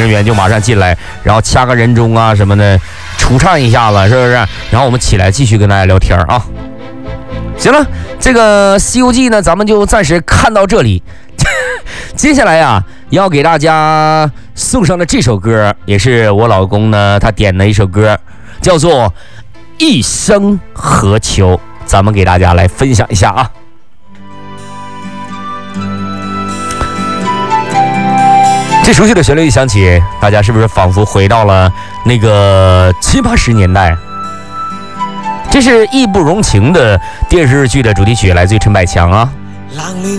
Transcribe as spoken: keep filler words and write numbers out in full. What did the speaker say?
人员就马上进来，然后掐个人中啊什么的，除唱一下子，是不是？然后我们起来继续跟大家聊天啊。行了，这个《西游记》呢，咱们就暂时看到这里。接下来呀，要给大家送上的这首歌，也是我老公呢他点的一首歌，叫做《一生何求》，咱们给大家来分享一下啊。这熟悉的旋律一响起，大家是不是仿佛回到了那个七八十年代？这是《义不容情》的电视剧的主题曲，来自于陈百强啊。